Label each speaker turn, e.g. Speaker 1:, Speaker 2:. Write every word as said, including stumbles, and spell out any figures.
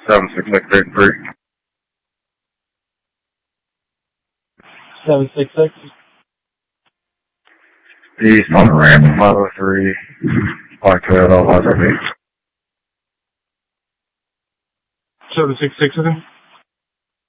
Speaker 1: seven six six eight three.
Speaker 2: seven six six.
Speaker 1: East on the ramp, five oh three. Like that, all eyes on me.
Speaker 2: seven six six again.